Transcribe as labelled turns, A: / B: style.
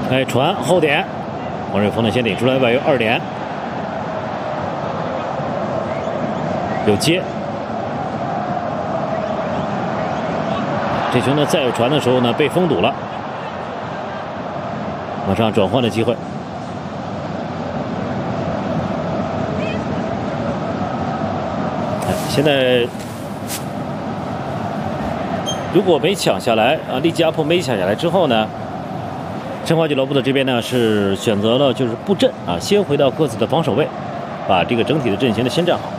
A: 哎，传后点，王瑞峰呢先顶出来，外围2点，有接。这球呢再有传的时候呢被封堵了，马上转换的机会。现在如果没抢下来啊，利吉阿普没抢下来之后呢，申花俱乐部的这边呢是选择了就是布阵啊，先回到各自的防守位，把这个整体的阵型呢先站好。